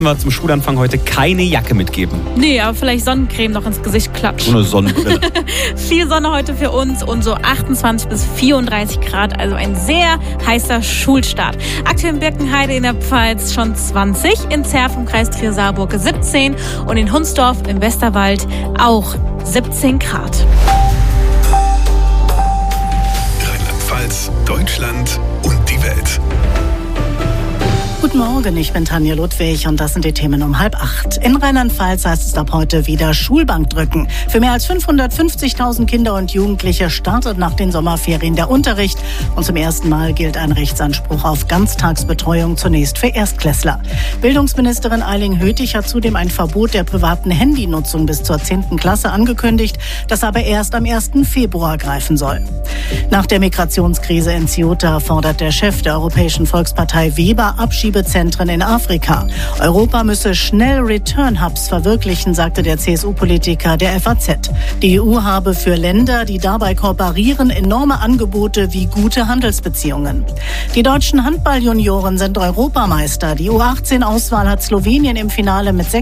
wir zum Schulanfang heute keine Jacke mitgeben. Nee, aber vielleicht Sonnencreme noch ins Gesicht klatscht. So eine Sonnenbrille. Viel Sonne heute für uns und so 28 bis 34 Grad, also ein sehr heißer Schulstart. Aktuell in Birkenheide in der Pfalz schon 20, in Zerf im Kreis Trier-Saarburg 17 und in Hunsdorf im Westerwald auch 17 Grad. Rheinland-Pfalz, Deutschland und die Welt. Guten Morgen, ich bin Tanja Ludwig und das sind die Themen um 7:30. In Rheinland-Pfalz heißt es ab heute wieder Schulbankdrücken. Für mehr als 550.000 Kinder und Jugendliche startet nach den Sommerferien der Unterricht. Und zum ersten Mal gilt ein Rechtsanspruch auf Ganztagsbetreuung zunächst für Erstklässler. Bildungsministerin Eiling-Hötig hat zudem ein Verbot der privaten Handynutzung bis zur 10. Klasse angekündigt, das aber erst am 1. Februar greifen soll. Nach der Migrationskrise in Ceuta fordert der Chef der Europäischen Volkspartei Weber Abschiebezentren in Afrika. Europa müsse schnell Return-Hubs verwirklichen, sagte der CSU-Politiker der FAZ. Die EU habe für Länder, die dabei kooperieren, enorme Angebote wie gute Handelsbeziehungen. Die deutschen Handballjunioren sind Europameister. Die U18-Auswahl hat Slowenien im Finale mit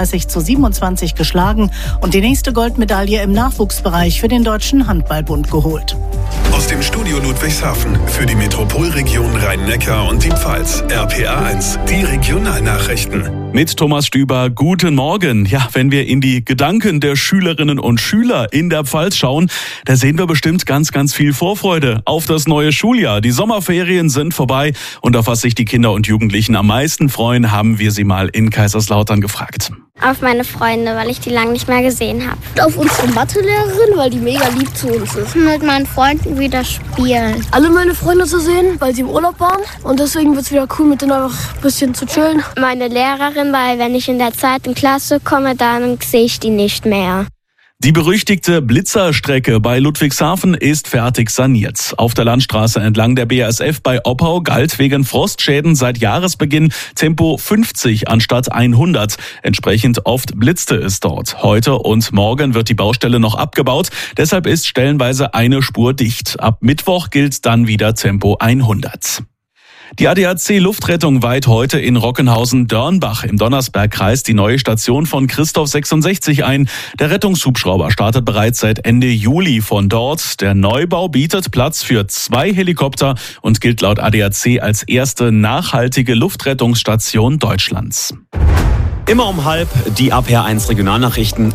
36:27 geschlagen und die nächste Goldmedaille im Nachwuchsbereich für den Deutschen Handballbund geholt. Aus dem Studio Ludwigshafen für die Metropolregion Rhein-Neckar und die Pfalz. RPA1, die Regionalnachrichten. Mit Thomas Stüber, guten Morgen. Ja, wenn wir in die Gedanken der Schülerinnen und Schüler in der Pfalz schauen, da sehen wir bestimmt ganz, ganz viel Vorfreude auf das neue Schuljahr. Die Sommerferien sind vorbei und auf was sich die Kinder und Jugendlichen am meisten freuen, haben wir sie mal in Kaiserslautern gefragt. Auf meine Freunde, weil ich die lange nicht mehr gesehen habe. Auf unsere Mathelehrerin, weil die mega lieb zu uns ist. Mit meinen Freunden wieder spielen. Alle meine Freunde zu sehen, weil sie im Urlaub waren. Und deswegen wird es wieder cool, mit denen einfach ein bisschen zu chillen. Meine Lehrerin, weil wenn ich in der 2. Klasse komme, dann sehe ich die nicht mehr. Die berüchtigte Blitzerstrecke bei Ludwigshafen ist fertig saniert. Auf der Landstraße entlang der BASF bei Oppau galt wegen Frostschäden seit Jahresbeginn Tempo 50 anstatt 100. Entsprechend oft blitzte es dort. Heute und morgen wird die Baustelle noch abgebaut. Deshalb ist stellenweise eine Spur dicht. Ab Mittwoch gilt dann wieder Tempo 100. Die ADAC Luftrettung weiht heute in Rockenhausen-Dörnbach im Donnersbergkreis die neue Station von Christoph 66 ein. Der Rettungshubschrauber startet bereits seit Ende Juli von dort. Der Neubau bietet Platz für 2 Helikopter und gilt laut ADAC als erste nachhaltige Luftrettungsstation Deutschlands. Immer um 7:30 die APR1 Regionalnachrichten.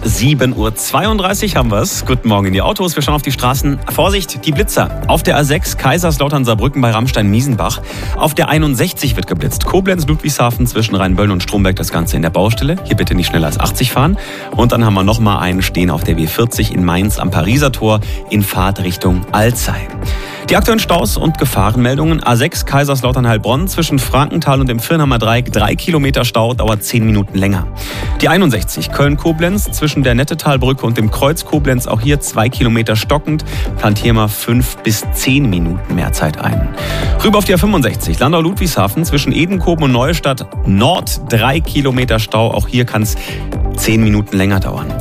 7:32 haben wir es. Guten Morgen in die Autos. Wir schauen auf die Straßen. Vorsicht, die Blitzer. Auf der A6 Kaiserslautern-Saarbrücken bei Rammstein-Miesenbach. Auf der 61 wird geblitzt. Koblenz-Ludwigshafen zwischen Rheinböllen und Stromberg. Das Ganze in der Baustelle. Hier bitte nicht schneller als 80 fahren. Und dann haben wir nochmal einen stehen auf der W40 in Mainz am Pariser Tor in Fahrtrichtung Alzey. Die aktuellen Staus und Gefahrenmeldungen. A6 Kaiserslautern-Heilbronn zwischen Frankenthal und dem Firnhammer Dreieck 3 Kilometer Stau, dauert 10 Minuten länger. Die 61 Köln-Koblenz zwischen der Nettetalbrücke und dem Kreuz Koblenz, auch hier 2 Kilometer stockend, plant hier mal 5 bis 10 Minuten mehr Zeit ein. Rüber auf die A65 Landau-Ludwigshafen zwischen Edenkoben und Neustadt Nord 3 Kilometer Stau, auch hier kann es 10 Minuten länger dauern.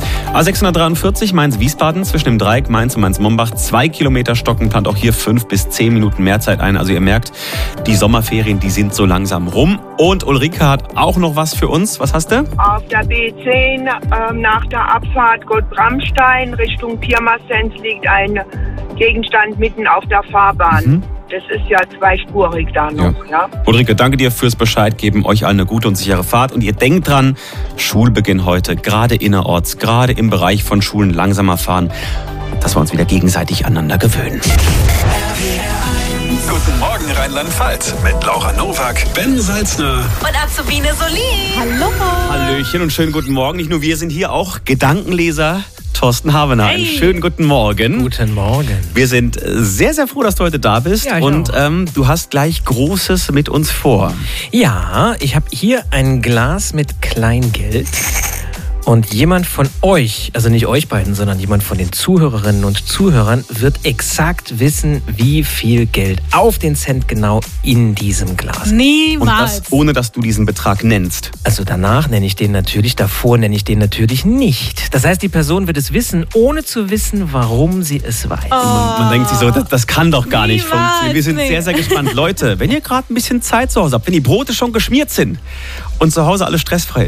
A643 Mainz-Wiesbaden zwischen dem Dreieck Mainz und Mainz-Mombach 2 Kilometer stocken, plant auch hier 5 bis 10 Minuten mehr Zeit ein. Also ihr merkt, die Sommerferien, die sind so langsam rum. Und Ulrike hat auch noch was für uns. Was hast du? Auf der B10 nach der Abfahrt Gott-Bramstein Richtung Pirmasens liegt ein Gegenstand mitten auf der Fahrbahn. Das ist ja zweispurig da noch. Ja. Ulrike, danke dir fürs Bescheid geben. Euch allen eine gute und sichere Fahrt. Und ihr denkt dran, Schulbeginn heute, gerade innerorts, gerade im Bereich von Schulen langsamer fahren, dass wir uns wieder gegenseitig aneinander gewöhnen. Guten Morgen Rheinland-Pfalz mit Laura Nowak, Ben Salzner Und Azubine Soli. Hallo. Hallöchen und schönen guten Morgen. Nicht nur wir sind hier, auch Gedankenleser Thorsten Havener. Einen schönen guten Morgen. Guten Morgen. Wir sind sehr, sehr froh, dass du heute da bist. Ja, und du hast gleich Großes mit uns vor. Ja, ich habe hier ein Glas mit Kleingeld. Und jemand von euch, also nicht euch beiden, sondern jemand von den Zuhörerinnen und Zuhörern wird exakt wissen, wie viel Geld auf den Cent genau in diesem Glas ist. Niemals. Und das ohne, dass du diesen Betrag nennst. Also danach nenne ich den natürlich, davor nenne ich den natürlich nicht. Das heißt, die Person wird es wissen, ohne zu wissen, warum sie es weiß. Oh. Man denkt sich so, das kann doch gar nicht funktionieren. Wir sind sehr, sehr gespannt. Leute, wenn ihr gerade ein bisschen Zeit zu Hause habt, wenn die Brote schon geschmiert sind und zu Hause alles stressfrei ist,